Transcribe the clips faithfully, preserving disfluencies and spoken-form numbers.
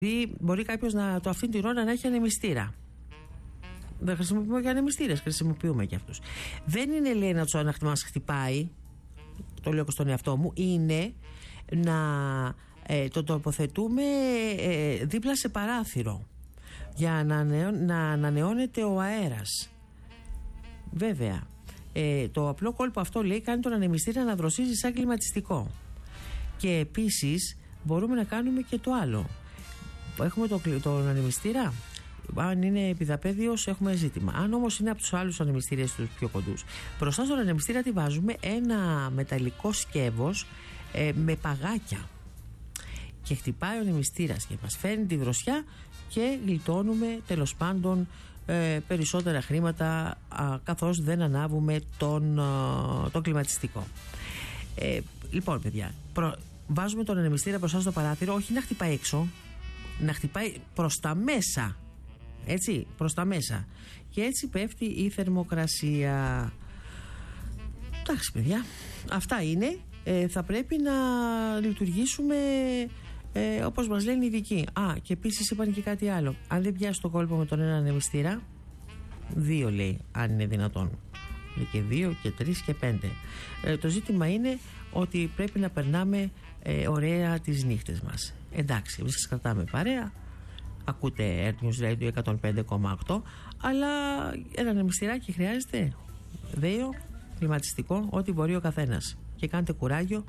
Μπορεί κάποιος να το αυτήν την ώρα να έχει ανεμιστήρα. Δεν χρησιμοποιούμε και ανεμιστήρες, χρησιμοποιούμε και αυτούς. Δεν είναι, λέει, να το να μας χτυπάει, το λέω και στον εαυτό μου, είναι να ε, το τοποθετούμε ε, δίπλα σε παράθυρο για να, να ανανεώνεται ο αέρας. Βέβαια, ε, το απλό κόλπο αυτό, λέει, κάνει τον ανεμιστήρα να δροσίζει σαν κλιματιστικό. Και επίσης μπορούμε να κάνουμε και το άλλο. Έχουμε το, τον ανεμιστήρα, αν είναι επιδαπέδιος έχουμε ζήτημα. Αν όμως είναι από τους άλλους ανεμιστήρες τους πιο κοντούς, μπροστά στον ανεμιστήρα τι βάζουμε? Ένα μεταλλικό σκεύος ε, με παγάκια, και χτυπάει ο ανεμιστήρας και μας φέρνει τη δροσιά και γλιτώνουμε τέλος πάντων ε, περισσότερα χρήματα, α, καθώς δεν ανάβουμε τον, α, τον κλιματιστικό. Ε, λοιπόν, παιδιά, προ, βάζουμε τον ανεμιστήρα μπροστά στο παράθυρο, όχι να χτυπάει έξω, να χτυπάει προς τα μέσα, έτσι, προς τα μέσα, και έτσι πέφτει η θερμοκρασία. Εντάξει, παιδιά, αυτά είναι. ε, θα πρέπει να λειτουργήσουμε ε, όπως μας λένε οι ειδικοί. Α, και επίσης είπαν και κάτι άλλο. Αν δεν πιάσει το κόλπο με τον ένα ανεμιστήρα, δύο, λέει, αν είναι δυνατόν. Και δύο και τρεις και πέντε. ε, Το ζήτημα είναι ότι πρέπει να περνάμε ε, ωραία τις νύχτες μας. Εντάξει, εμείς σας κρατάμε παρέα, ακούτε Earth News Radio εκατόν πέντε κόμμα οκτώ, αλλά ένα ανεμιστηράκι χρειάζεται, δύο, κλιματιστικό, ό,τι μπορεί ο καθένας, και κάντε κουράγιο,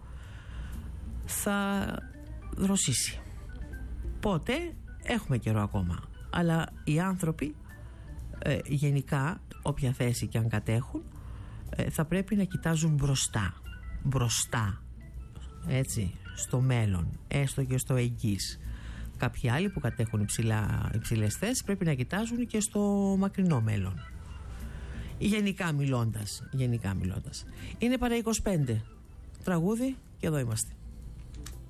θα δροσίσει. Πότε? Έχουμε καιρό ακόμα, αλλά οι άνθρωποι ε, γενικά, όποια θέση και αν κατέχουν, ε, θα πρέπει να κοιτάζουν μπροστά, μπροστά, έτσι, στο μέλλον, έστω και στο εγγύς. Κάποιοι άλλοι που κατέχουν υψηλά, υψηλές θέσεις πρέπει να κοιτάζουν και στο μακρινό μέλλον. Γενικά μιλώντας, γενικά μιλώντας. Είναι παρά είκοσι πέντε. Τραγούδι και εδώ είμαστε.